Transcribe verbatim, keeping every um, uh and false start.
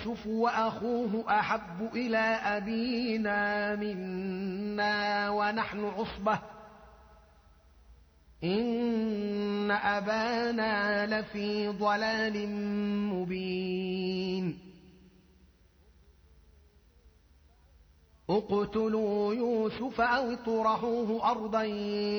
يوسف وأخوه أحب إلى أبينا منا ونحن عصبة إن أبانا لفي ضلال مبين اقتلوا يوسف أو اطرحوه أرضا